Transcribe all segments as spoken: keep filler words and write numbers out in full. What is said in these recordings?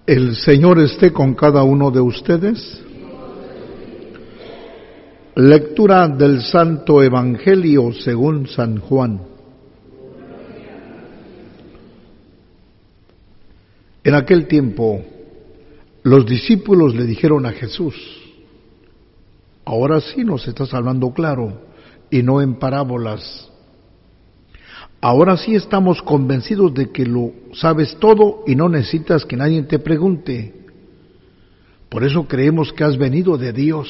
El Señor esté con cada uno de ustedes. Lectura del Santo Evangelio según San Juan. En aquel tiempo, los discípulos le dijeron a Jesús: ahora sí nos estás hablando claro y no en parábolas. Ahora sí estamos convencidos de que lo sabes todo y no necesitas que nadie te pregunte. Por eso creemos que has venido de Dios.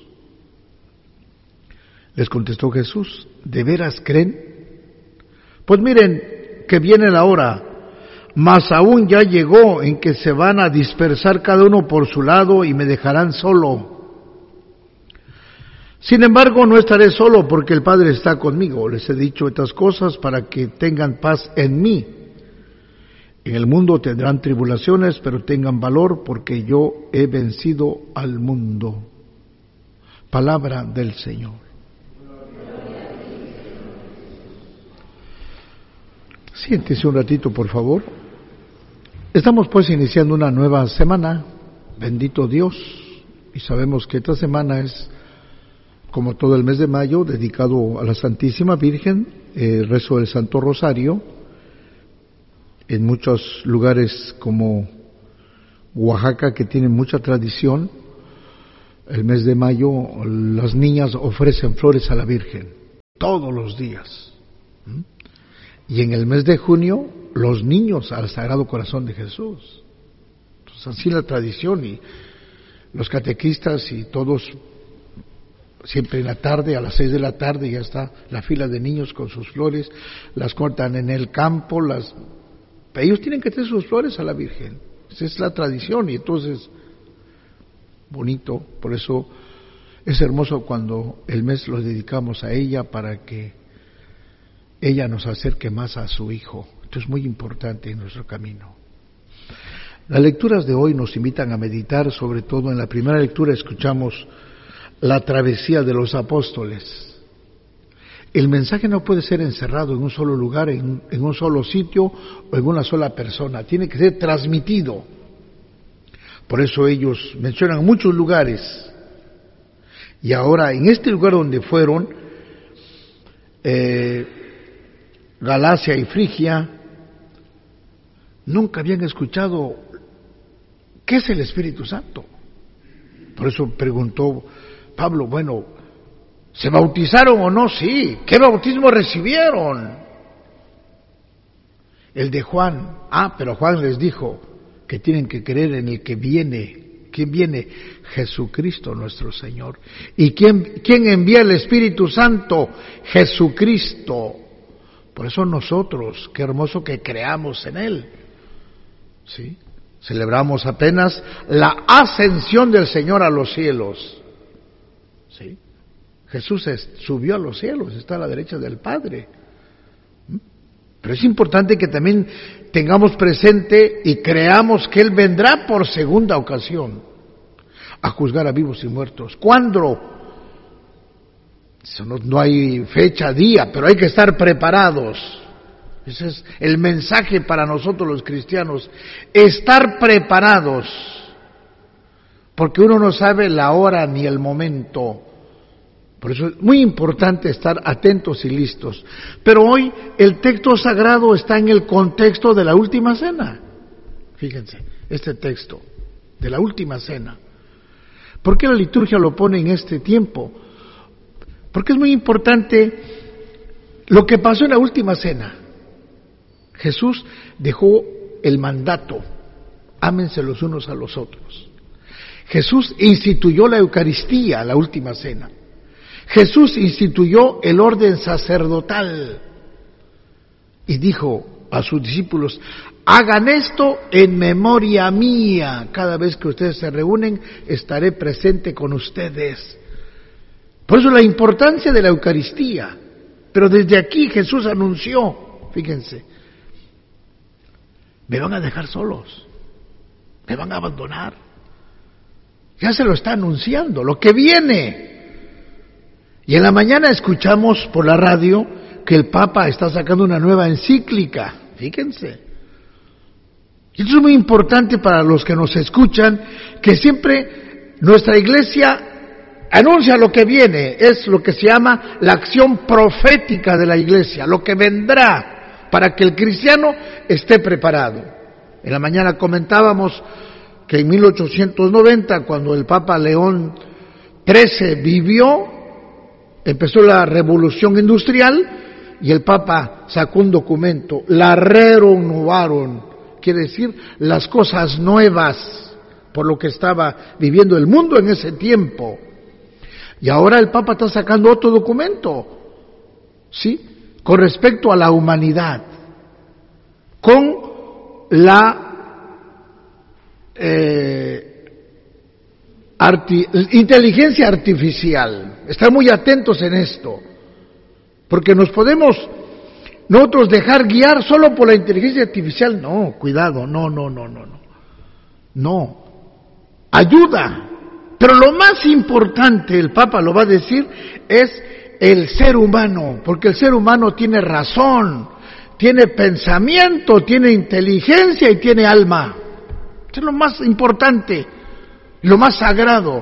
Les contestó Jesús: ¿de veras creen? Pues miren que viene la hora, mas aún ya llegó en que se van a dispersar cada uno por su lado y me dejarán solo. Sin embargo, no estaré solo porque el Padre está conmigo. Les he dicho estas cosas para que tengan paz en mí. En el mundo tendrán tribulaciones, pero tengan valor porque yo he vencido al mundo. Palabra del Señor. Siéntese un ratito, por favor. Estamos pues iniciando una nueva semana, bendito Dios, y sabemos que esta semana es, como todo el mes de mayo, dedicado a la Santísima Virgen, el eh, rezo del Santo Rosario. En muchos lugares como Oaxaca, que tienen mucha tradición, el mes de mayo las niñas ofrecen flores a la Virgen, todos los días. ¿Mm? Y en el mes de junio, los niños al Sagrado Corazón de Jesús. Entonces, así la tradición, y los catequistas y todos, siempre en la tarde, a las seis de la tarde, ya está la fila de niños con sus flores, las cortan en el campo, las ellos tienen que tener sus flores a la Virgen. Esa es la tradición, y entonces, bonito, por eso es hermoso cuando el mes lo dedicamos a ella para que ella nos acerque más a su Hijo. Esto es muy importante en nuestro camino. Las lecturas de hoy nos invitan a meditar, sobre todo en la primera lectura escuchamos la travesía de los apóstoles. El mensaje no puede ser encerrado en un solo lugar, en, en un solo sitio o en una sola persona. Tiene que ser transmitido. Por eso ellos mencionan muchos lugares. Y ahora, en este lugar donde fueron, eh, Galacia y Frigia, nunca habían escuchado qué es el Espíritu Santo. Por eso preguntó Pablo: bueno, ¿se bautizaron o no? Sí. ¿Qué bautismo recibieron? El de Juan. Ah, pero Juan les dijo que tienen que creer en el que viene. ¿Quién viene? Jesucristo nuestro Señor. ¿Y quién, quién envía el Espíritu Santo? Jesucristo. Por eso nosotros, qué hermoso que creamos en Él. ¿Sí? Celebramos apenas la ascensión del Señor a los cielos. ¿Sí? Jesús es, subió a los cielos, está a la derecha del Padre. Pero es importante que también tengamos presente y creamos que Él vendrá por segunda ocasión a juzgar a vivos y muertos. ¿Cuándo? No, no hay fecha, día, pero hay que estar preparados. Ese es el mensaje para nosotros los cristianos, estar preparados, porque uno no sabe la hora ni el momento. Por eso es muy importante estar atentos y listos. Pero hoy el texto sagrado está en el contexto de la última cena. Fíjense, este texto de la última cena. ¿Por qué la liturgia lo pone en este tiempo? Porque es muy importante lo que pasó en la última cena. Jesús dejó el mandato: ámense los unos a los otros. Jesús instituyó la Eucaristía, la última cena. Jesús instituyó el orden sacerdotal y dijo a sus discípulos: hagan esto en memoria mía. Cada vez que ustedes se reúnen, estaré presente con ustedes. Por eso la importancia de la Eucaristía. Pero desde aquí Jesús anunció, fíjense, me van a dejar solos, me van a abandonar. Ya se lo está anunciando, lo que viene. Y en la mañana escuchamos por la radio que el Papa está sacando una nueva encíclica, fíjense. Y esto es muy importante para los que nos escuchan, que siempre nuestra iglesia anuncia lo que viene, es lo que se llama la acción profética de la iglesia, lo que vendrá para que el cristiano esté preparado. En la mañana comentábamos que en mil ochocientos noventa, cuando el Papa León trece vivió, empezó la revolución industrial y el Papa sacó un documento, la Rerum Novarum, quiere decir las cosas nuevas, por lo que estaba viviendo el mundo en ese tiempo. Y ahora el Papa está sacando otro documento, ¿sí?, con respecto a la humanidad, con la eh, arti, inteligencia artificial. Están muy atentos en esto, porque nos podemos nosotros dejar guiar solo por la inteligencia artificial. No, cuidado, no, no, no, no, no. No, ayuda, pero lo más importante, el Papa lo va a decir, es el ser humano, porque el ser humano tiene razón, tiene pensamiento, tiene inteligencia y tiene alma. Eso es lo más importante, lo más sagrado.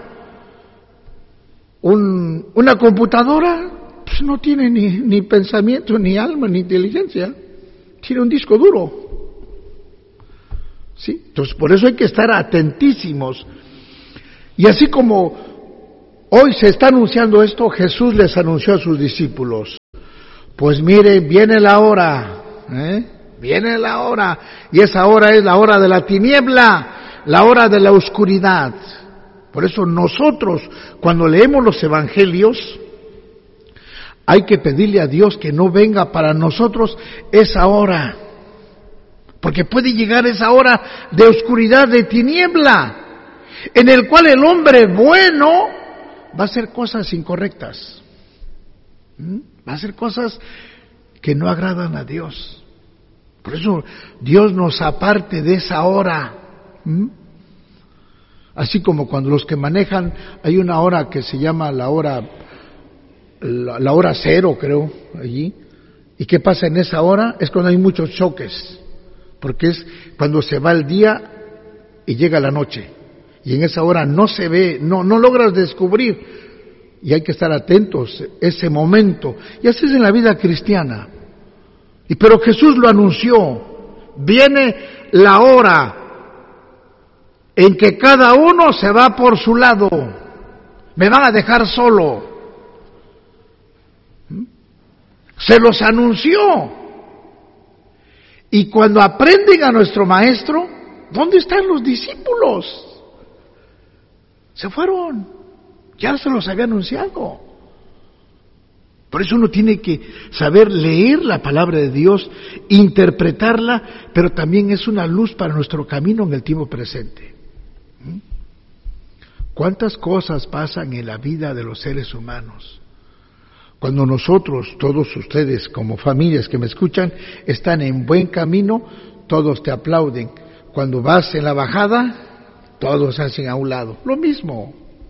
Un, una computadora pues no tiene ni, ni pensamiento, ni alma, ni inteligencia. Tiene un disco duro. ¿Sí? Entonces, por eso hay que estar atentísimos. Y así como hoy se está anunciando esto, Jesús les anunció a sus discípulos. Pues miren, viene la hora, ¿eh? Viene la hora, y esa hora es la hora de la tiniebla, la hora de la oscuridad. Por eso nosotros, cuando leemos los evangelios, hay que pedirle a Dios que no venga para nosotros esa hora, porque puede llegar esa hora de oscuridad, de tiniebla, en el cual el hombre bueno va a hacer cosas incorrectas, ¿Mm? va a hacer cosas que no agradan a Dios. Por eso Dios nos aparte de esa hora. ¿Mm? Así como cuando los que manejan, hay una hora que se llama la hora, la, la hora cero, creo, allí. ¿Y qué pasa en esa hora? Es cuando hay muchos choques, porque es cuando se va el día y llega la noche. Y en esa hora no se ve, no, no logras descubrir, y hay que estar atentos ese momento. Y así es en la vida cristiana. Y pero Jesús lo anunció, viene la hora en que cada uno se va por su lado, me van a dejar solo. Se los anunció. Y cuando aprenden a nuestro maestro, ¿dónde están los discípulos? Se fueron, ya se los había anunciado. Por eso uno tiene que saber leer la palabra de Dios, interpretarla, pero también es una luz para nuestro camino en el tiempo presente. ¿Cuántas cosas pasan en la vida de los seres humanos? Cuando nosotros, todos ustedes como familias que me escuchan, están en buen camino, todos te aplauden. Cuando vas en la bajada, todos hacen a un lado. Lo mismo.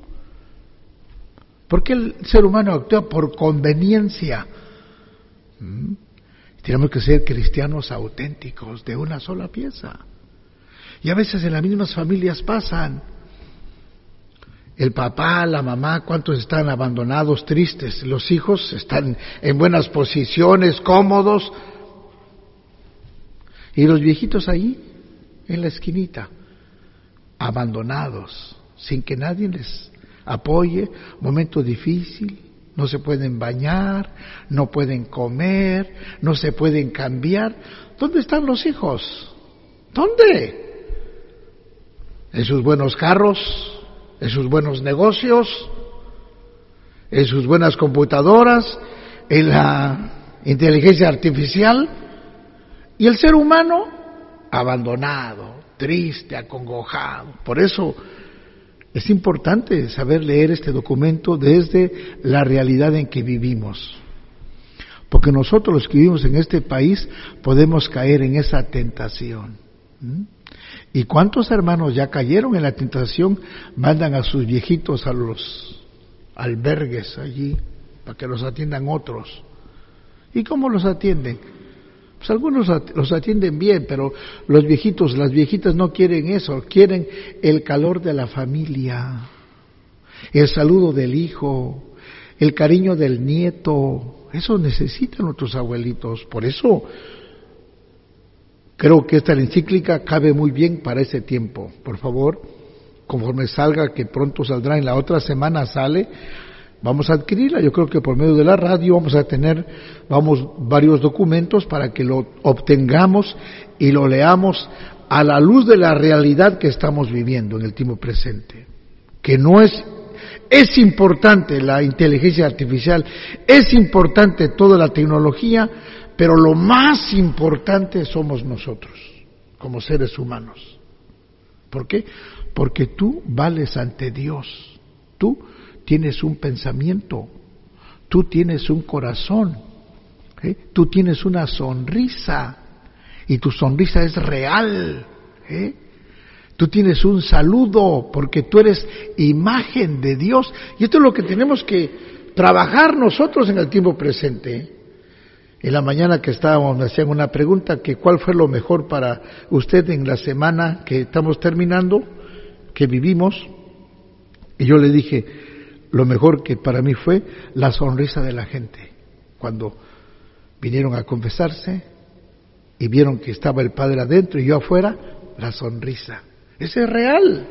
Porque el ser humano actúa por conveniencia. ¿Mm? Tenemos que ser cristianos auténticos, de una sola pieza. Y a veces en las mismas familias pasan. El papá, la mamá, ¿cuántos están abandonados, tristes? Los hijos están en buenas posiciones, cómodos. Y los viejitos ahí, en la esquinita, abandonados, sin que nadie les apoye, momento difícil, no se pueden bañar, no pueden comer, no se pueden cambiar. ¿Dónde están los hijos? ¿Dónde? En sus buenos carros, en sus buenos negocios, en sus buenas computadoras, en la inteligencia artificial, y el ser humano abandonado, triste, acongojado. Por eso es importante saber leer este documento desde la realidad en que vivimos, porque nosotros los que vivimos en este país podemos caer en esa tentación. ¿Mm? ¿Y cuántos hermanos ya cayeron en la tentación? Mandan a sus viejitos a los albergues allí para que los atiendan otros. ¿Y cómo los atienden? Pues algunos los atienden bien, pero los viejitos, las viejitas no quieren eso, quieren el calor de la familia, el saludo del hijo, el cariño del nieto. Eso necesitan nuestros abuelitos. Por eso creo que esta encíclica cabe muy bien para ese tiempo. Por favor, conforme salga, que pronto saldrá, en la otra semana sale, vamos a adquirirla. Yo creo que por medio de la radio vamos a tener, vamos, varios documentos para que lo obtengamos y lo leamos a la luz de la realidad que estamos viviendo en el tiempo presente. Que no es, es importante la inteligencia artificial, es importante toda la tecnología, pero lo más importante somos nosotros, como seres humanos. ¿Por qué? Porque tú vales ante Dios. Tú tienes un pensamiento, tú tienes un corazón, ¿eh? Tú tienes una sonrisa, y tu sonrisa es real, ¿eh? Tú tienes un saludo, porque tú eres imagen de Dios, y esto es lo que tenemos que trabajar nosotros en el tiempo presente, ¿eh? En la mañana que estábamos, me hacían una pregunta, que cuál fue lo mejor para usted en la semana que estamos terminando, que vivimos, y yo le dije, lo mejor que para mí fue la sonrisa de la gente, cuando vinieron a confesarse y vieron que estaba el Padre adentro y yo afuera, la sonrisa. Ese es real.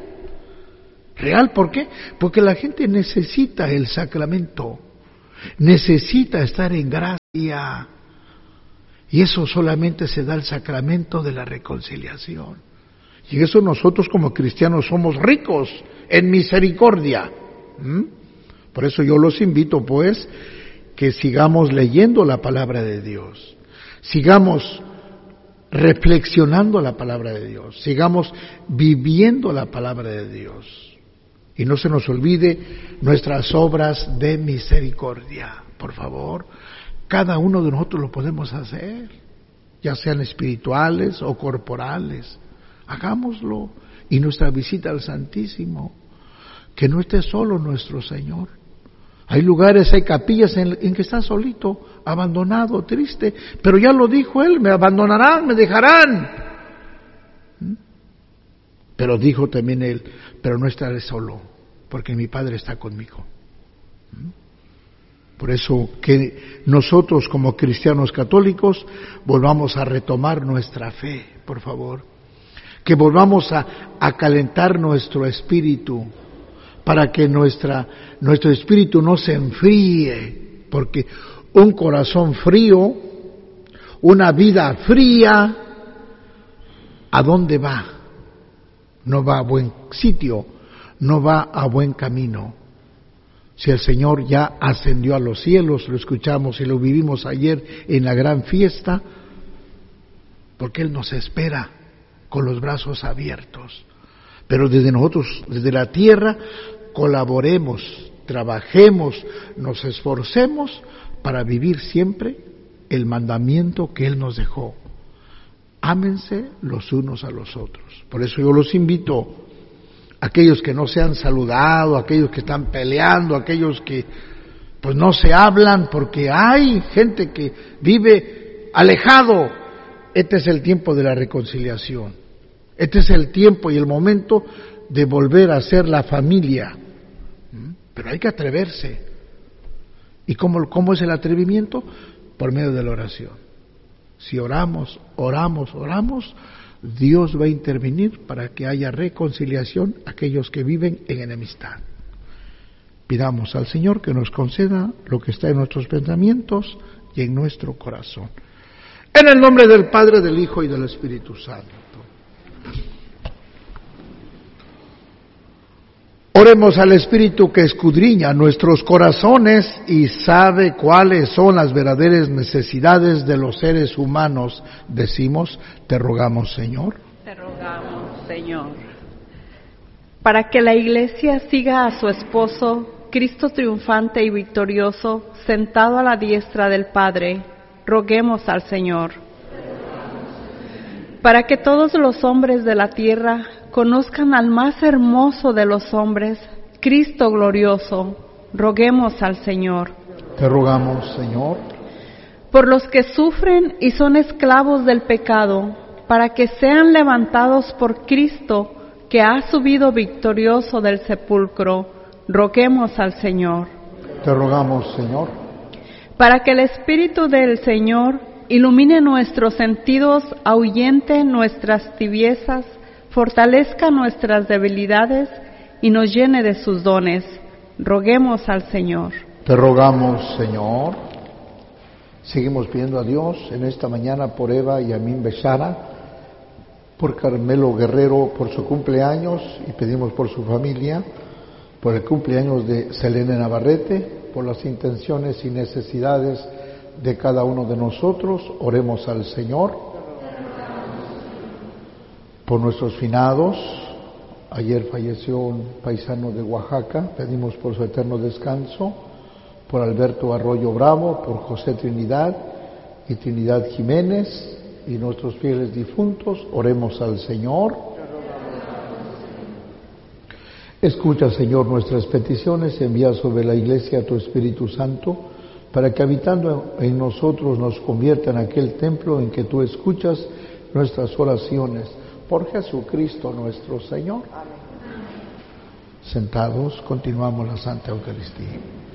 ¿Real por qué? Porque la gente necesita el sacramento, necesita estar en gracia, y eso solamente se da el sacramento de la reconciliación. Y eso nosotros como cristianos somos ricos en misericordia. ¿Mm? Por eso yo los invito, pues, que sigamos leyendo la palabra de Dios, sigamos reflexionando la palabra de Dios, sigamos viviendo la palabra de Dios, y no se nos olvide nuestras obras de misericordia. Por favor, cada uno de nosotros lo podemos hacer, ya sean espirituales o corporales. Hagámoslo. Y nuestra visita al Santísimo, que no esté solo nuestro Señor. Hay lugares, hay capillas en, en que está solito, abandonado, triste, pero ya lo dijo Él, me abandonarán, me dejarán. ¿Mm? Pero dijo también Él, pero no estaré solo, porque mi Padre está conmigo. ¿Mm? Por eso que nosotros como cristianos católicos volvamos a retomar nuestra fe, por favor, que volvamos a, a calentar nuestro espíritu, para que nuestra, nuestro espíritu no se enfríe, porque un corazón frío, una vida fría, ¿a dónde va? No va a buen sitio, no va a buen camino. Si el Señor ya ascendió a los cielos, lo escuchamos y lo vivimos ayer en la gran fiesta, porque Él nos espera con los brazos abiertos. Pero desde nosotros, desde la tierra, colaboremos, trabajemos, nos esforcemos para vivir siempre el mandamiento que Él nos dejó. Ámense los unos a los otros. Por eso yo los invito, aquellos que no se han saludado, aquellos que están peleando, aquellos que pues no se hablan, porque hay gente que vive alejado. Este es el tiempo de la reconciliación. Este es el tiempo y el momento de volver a ser la familia. Pero hay que atreverse. ¿Y cómo, cómo es el atrevimiento? Por medio de la oración. Si oramos, oramos, oramos, Dios va a intervenir para que haya reconciliación a aquellos que viven en enemistad. Pidamos al Señor que nos conceda lo que está en nuestros pensamientos y en nuestro corazón. En el nombre del Padre, del Hijo y del Espíritu Santo. Oremos al Espíritu que escudriña nuestros corazones y sabe cuáles son las verdaderas necesidades de los seres humanos. Decimos, te rogamos, Señor. Te rogamos, Señor. Para que la Iglesia siga a su esposo, Cristo triunfante y victorioso, sentado a la diestra del Padre, roguemos al Señor. Para que todos los hombres de la tierra conozcan al más hermoso de los hombres, Cristo glorioso, roguemos al Señor. Te rogamos, Señor. por los que sufren y son esclavos del pecado, para que sean levantados por Cristo, que ha subido victorioso del sepulcro. Roguemos al Señor. Te rogamos, Señor. Para que el Espíritu del Señor ilumine nuestros sentidos, ahuyente nuestras tibiezas, fortalezca nuestras debilidades y nos llene de sus dones. Roguemos al Señor. Te rogamos, Señor. Seguimos pidiendo a Dios en esta mañana por Eva y Amin Bechara, por Carmelo Guerrero, por su cumpleaños, y pedimos por su familia, por el cumpleaños de Selene Navarrete, por las intenciones y necesidades de cada uno de nosotros. Oremos al Señor. Por nuestros finados, ayer falleció un paisano de Oaxaca, pedimos por su eterno descanso, por Alberto Arroyo Bravo, por José Trinidad y Trinidad Jiménez y nuestros fieles difuntos. Oremos al Señor. Escucha, Señor, nuestras peticiones, envía sobre la Iglesia tu Espíritu Santo, para que habitando en nosotros nos convierta en aquel templo en que tú escuchas nuestras oraciones. Por Jesucristo nuestro Señor. Amén. Sentados, continuamos la Santa Eucaristía.